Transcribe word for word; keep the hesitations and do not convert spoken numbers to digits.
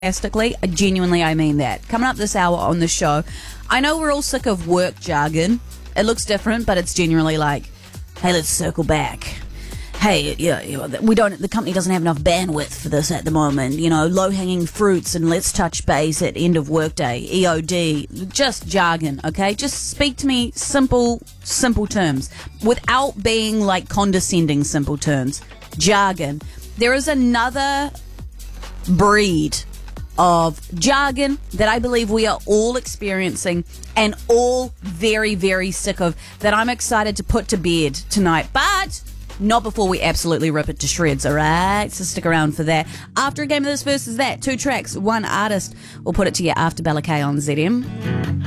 sarcastically. Genuinely, I mean that. Coming up this hour on the show, I know we're all sick of work jargon. It looks different, but it's genuinely like, hey, let's circle back. Hey, yeah, you know, we don't. The company doesn't have enough bandwidth for this at the moment. You know, low-hanging fruits, and let's touch base at end of workday. E O D, just jargon, okay? Just speak to me simple, simple terms without being like condescending simple terms. Jargon. There is another breed of jargon that I believe we are all experiencing and all very, very sick of, that I'm excited to put to bed tonight. But not before we absolutely rip it to shreds, all right? So stick around for that. After a game of this versus that, two tracks, one artist. We'll put it to you after Bella K on Z M.